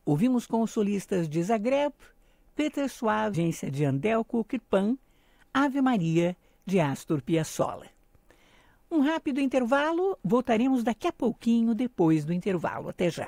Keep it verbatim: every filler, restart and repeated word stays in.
Ouvimos com os solistas de Zagreb, Peter Suave, agência de Andelko Kirpan, Ave Maria, de Astor Piazzolla. Um rápido intervalo, voltaremos daqui a pouquinho depois do intervalo. Até já.